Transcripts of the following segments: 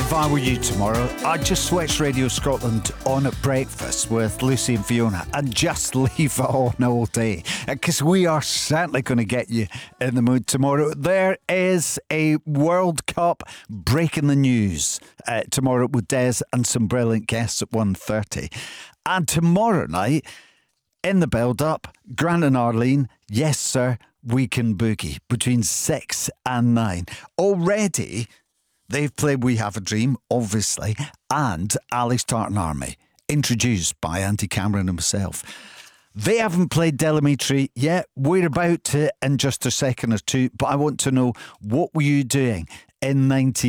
If I were you tomorrow, I'd just switch Radio Scotland on at breakfast with Lucy and Fiona and just leave it on all day, because we are certainly going to get you in the mood tomorrow. There is a World Cup breaking the news tomorrow with Des and some brilliant guests at 1:30. And tomorrow night, in the build-up, Grant and Arlene, yes sir, we can boogie between 6 and 9. Already, they've played We Have a Dream, obviously, and Ali's Tartan Army, introduced by Andy Cameron himself. They haven't played Delamitri yet. We're about to in just a second or two, but I want to know, what were you doing in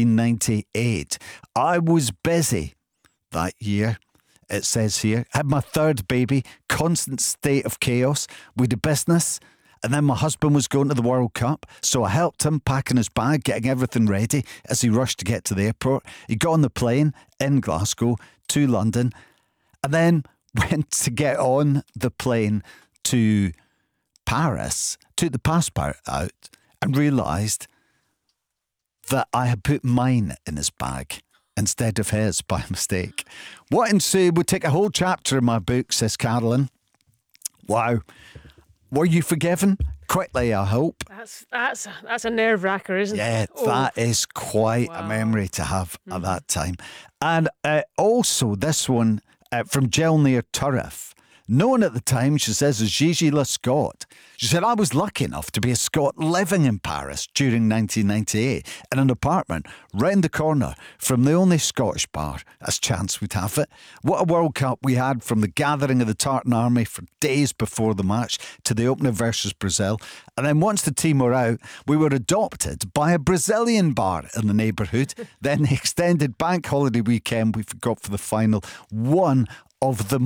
1998? I was busy that year. It says here, had my third baby, constant state of chaos with the business. And then my husband was going to the World Cup, so I helped him packing his bag, getting everything ready as he rushed to get to the airport. He got on the plane in Glasgow to London and then went to get on the plane to Paris, took the passport out and realised that I had put mine in his bag instead of his by mistake. What ensued would take a whole chapter in my book, says Carolyn. Wow. Were you forgiven? Quickly, I hope. That's a nerve wracker, isn't it? Yeah, that is quite a memory to have at that time. And also this one from Jill near Turriff. Known at the time, she says, as Gigi Lescott. She said, I was lucky enough to be a Scot living in Paris during 1998 in an apartment round the corner from the only Scottish bar, as chance would have it. What a World Cup we had, from the gathering of the Tartan Army for days before the match to the opener versus Brazil. And then once the team were out, we were adopted by a Brazilian bar in the neighbourhood. Then the extended bank holiday weekend we forgot for the final one of the